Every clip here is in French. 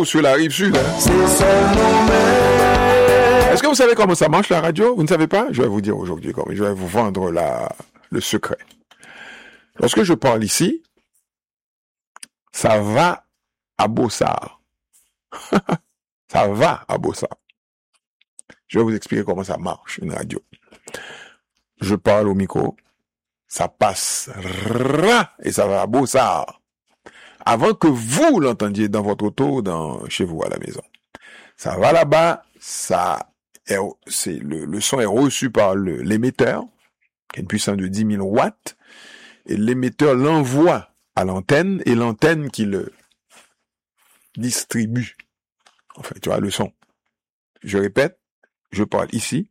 sur la rive sud. Hein. C'est son moment. Est-ce que vous savez comment ça marche la radio? Vous ne savez pas? Je vais vous dire aujourd'hui comment. Je vais vous vendre le secret. Lorsque je parle ici, ça va à Bossard. Ça va à Bossard. Je vais vous expliquer comment ça marche, une radio. Je parle au micro, ça passe et ça va à Bossard. Avant que vous l'entendiez dans votre auto, chez vous à la maison. Ça va là-bas, le son est reçu par l'émetteur, qui a une puissance de 10 000 watts, et l'émetteur l'envoie à l'antenne, et l'antenne qui le distribue. Enfin, tu vois, le son. Je répète, je parle ici,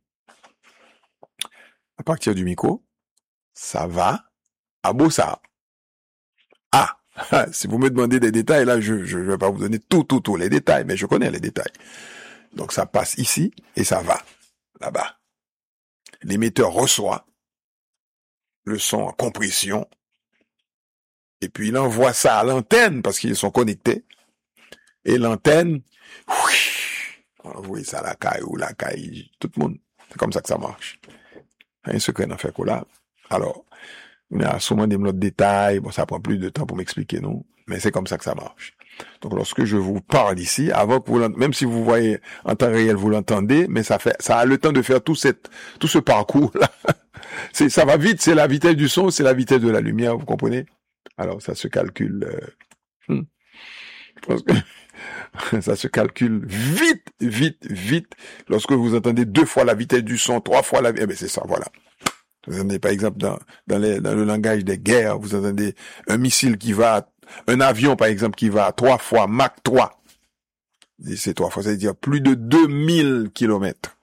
à partir du micro, ça va à Bossard. Ah, si vous me demandez des détails, là, je vais pas vous donner tous les détails, mais je connais les détails. Donc, ça passe ici, et ça va là-bas. L'émetteur reçoit le son en compression, et puis il envoie ça à l'antenne, parce qu'ils sont connectés, et l'antenne, envoie ça à la caille ou la caille, tout le monde. C'est comme ça que ça marche. Un secret dans fait là. Alors, il y a sûrement des autres détails, bon, ça prend plus de temps pour m'expliquer, non? Mais c'est comme ça que ça marche. Donc, lorsque je vous parle ici, avant que même si vous voyez en temps réel, vous l'entendez, mais ça a le temps de faire tout ce parcours-là. Ça va vite, c'est la vitesse du son, c'est la vitesse de la lumière, vous comprenez? Alors, ça se calcule, je pense que ça se calcule vite. Lorsque vous entendez 2 fois la vitesse du son, 3 fois c'est ça, voilà. Vous entendez, par exemple, dans le langage des guerres, vous entendez un avion, par exemple, qui va à 3 fois Mach 3. C'est 3 fois, c'est-à-dire plus de 2000 kilomètres.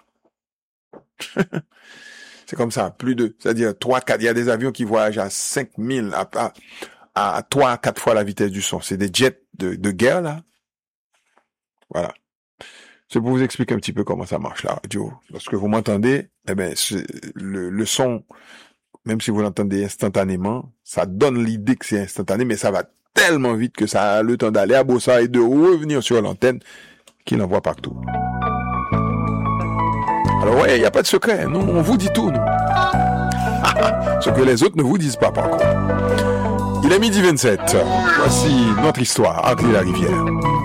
C'est comme ça, c'est-à-dire 4, il y a des avions qui voyagent à 5000, à 3 à 4 fois la vitesse du son. C'est des jets de guerre, là. Voilà. C'est pour vous expliquer un petit peu comment ça marche la radio. Lorsque vous m'entendez, le son, même si vous l'entendez instantanément, ça donne l'idée que c'est instantané, mais ça va tellement vite que ça a le temps d'aller à Bossard et de revenir sur l'antenne qu'il envoie partout. Alors ouais, il n'y a pas de secret. Nous, on vous dit tout, nous. Ce que les autres ne vous disent pas, par contre. Il est 12h27. Voici notre histoire, Henri Larivière.